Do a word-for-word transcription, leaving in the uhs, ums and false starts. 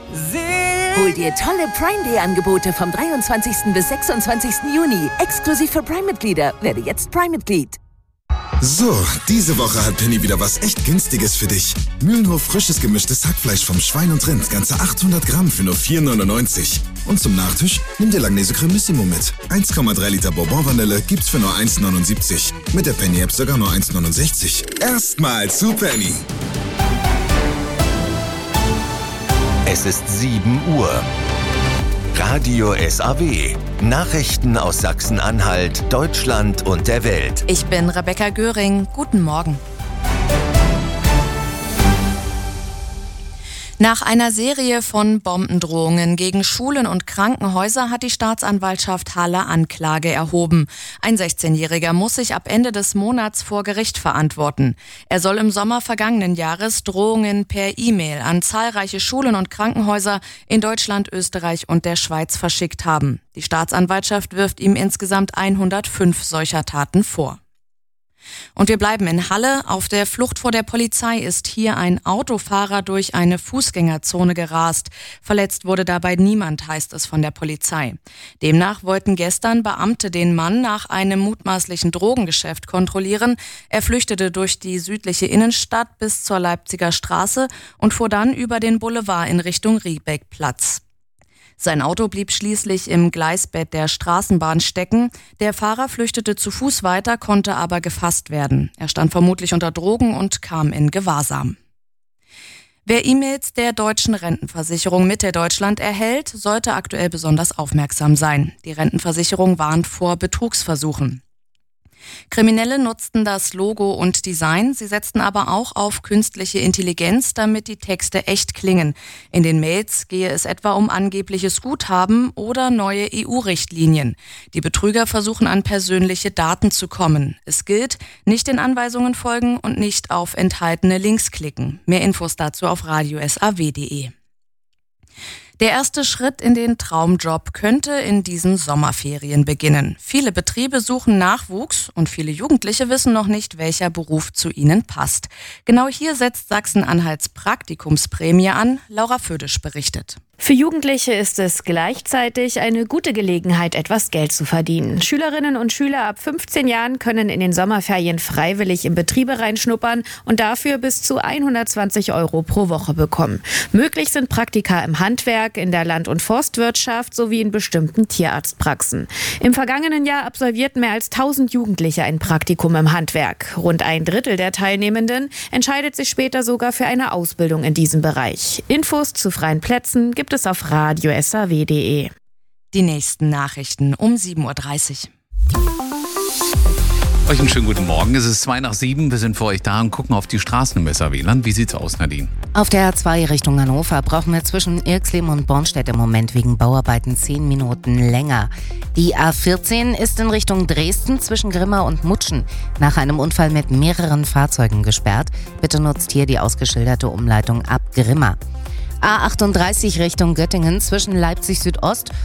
Hol dir tolle Prime-Day-Angebote vom dreiundzwanzigsten bis sechsundzwanzigsten Juni. Exklusiv für Prime-Mitglieder. Werde jetzt Prime-Mitglied. So, diese Woche hat Penny wieder was echt Günstiges für dich. Mühlenhof frisches gemischtes Hackfleisch vom Schwein und Rind, ganze achthundert Gramm für nur vier neunundneunzig. Und zum Nachtisch nimm dir Langnese Cremissimo mit. eins Komma drei Liter Bourbon-Vanille gibt's für nur eins neunundsiebzig. Mit der Penny-App sogar nur eins neunundsechzig. Erstmal zu Penny. Es ist sieben Uhr. Radio S A W. Nachrichten aus Sachsen-Anhalt, Deutschland und der Welt. Ich bin Rebecca Göring. Guten Morgen. Nach einer Serie von Bombendrohungen gegen Schulen und Krankenhäuser hat die Staatsanwaltschaft Halle Anklage erhoben. Ein sechzehnjähriger muss sich ab Ende des Monats vor Gericht verantworten. Er soll im Sommer vergangenen Jahres Drohungen per E-Mail an zahlreiche Schulen und Krankenhäuser in Deutschland, Österreich und der Schweiz verschickt haben. Die Staatsanwaltschaft wirft ihm insgesamt hundertfünf solcher Taten vor. Und wir bleiben in Halle. Auf der Flucht vor der Polizei ist hier ein Autofahrer durch eine Fußgängerzone gerast. Verletzt wurde dabei niemand, heißt es von der Polizei. Demnach wollten gestern Beamte den Mann nach einem mutmaßlichen Drogengeschäft kontrollieren. Er flüchtete durch die südliche Innenstadt bis zur Leipziger Straße und fuhr dann über den Boulevard in Richtung Riebeckplatz. Sein Auto blieb schließlich im Gleisbett der Straßenbahn stecken. Der Fahrer flüchtete zu Fuß weiter, konnte aber gefasst werden. Er stand vermutlich unter Drogen und kam in Gewahrsam. Wer E-Mails der deutschen Rentenversicherung Mitteldeutschland erhält, sollte aktuell besonders aufmerksam sein. Die Rentenversicherung warnt vor Betrugsversuchen. Kriminelle nutzten das Logo und Design, sie setzten aber auch auf künstliche Intelligenz, damit die Texte echt klingen. In den Mails gehe es etwa um angebliches Guthaben oder neue E U-Richtlinien. Die Betrüger versuchen an persönliche Daten zu kommen. Es gilt, nicht den Anweisungen folgen und nicht auf enthaltene Links klicken. Mehr Infos dazu auf radio s a w punkt d e. Der erste Schritt in den Traumjob könnte in diesen Sommerferien beginnen. Viele Betriebe suchen Nachwuchs und viele Jugendliche wissen noch nicht, welcher Beruf zu ihnen passt. Genau hier setzt Sachsen-Anhalts Praktikumsprämie an. Laura Födisch berichtet. Für Jugendliche ist es gleichzeitig eine gute Gelegenheit, etwas Geld zu verdienen. Schülerinnen und Schüler ab fünfzehn Jahren können in den Sommerferien freiwillig in Betriebe reinschnuppern und dafür bis zu hundertzwanzig Euro pro Woche bekommen. Möglich sind Praktika im Handwerk, in der Land- und Forstwirtschaft sowie in bestimmten Tierarztpraxen. Im vergangenen Jahr absolvierten mehr als tausend Jugendliche ein Praktikum im Handwerk. Rund ein Drittel der Teilnehmenden entscheidet sich später sogar für eine Ausbildung in diesem Bereich. Infos zu freien Plätzen gibt es auf radio s a w punkt d e. Die nächsten Nachrichten um sieben Uhr dreißig. Euch einen schönen guten Morgen. Es ist zwei nach sieben. Wir sind für euch da und gucken auf die Straßen im S A W-Land. Wie sieht's aus, Nadine? Auf der A zwei Richtung Hannover brauchen wir zwischen Irxleben und Bornstedt im Moment wegen Bauarbeiten zehn Minuten länger. Die A vierzehn ist in Richtung Dresden zwischen Grimma und Mutschen nach einem Unfall mit mehreren Fahrzeugen gesperrt. Bitte nutzt hier die ausgeschilderte Umleitung ab Grimma. A achtunddreißig Richtung Göttingen zwischen Leipzig Südost